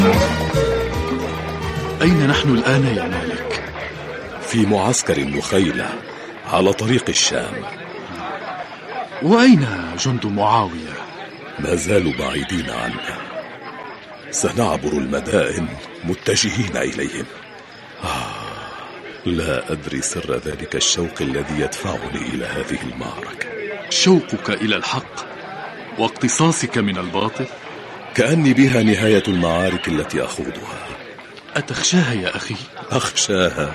أين نحن الآن يا مالك؟ في معسكر النخيلة على طريق الشام. وأين جند معاوية؟ ما زالوا بعيدين عنا، سنعبر المدائن متجهين إليهم. لا أدري سر ذلك الشوق الذي يدفعني إلى هذه المعركة. شوقك إلى الحق واقتصاصك من الباطل؟ كأني بها نهاية المعارك التي أخوضها. أتخشاها يا أخي؟ أخشاها؟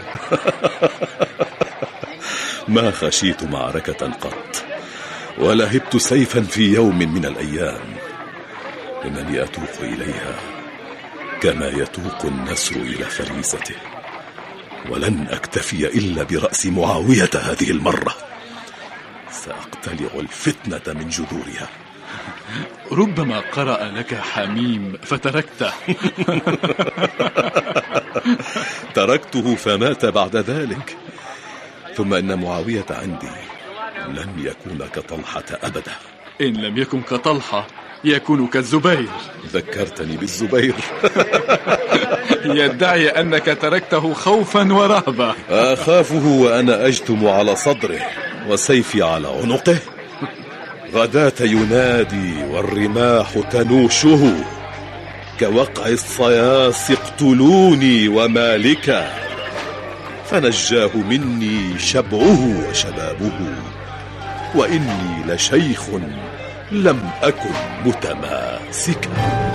ما خشيت معركة قط، ولا هبت سيفا في يوم من الأيام، إنني أتوق إليها كما يتوق النسر إلى فريسته، ولن أكتفي إلا برأس معاوية هذه المرة. سأقتلع الفتنة من جذورها. ربما قرأ لك حميم فتركته. تركته فمات بعد ذلك. ثم إن معاوية عندي لن يكون كطلحة أبدا. إن لم يكن كطلحة يكون كالزبير. ذكرتني بالزبير. يدعي أنك تركته خوفا ورهبة. أخافه وأنا أجتم على صدره وسيفي على عنقه. غداة ينادي والرماح تنوشه، كوقع الصياص اقتلوني ومالكا، فنجاه مني شبعه وشبابه، وإني لشيخ لم أكن متماسكا.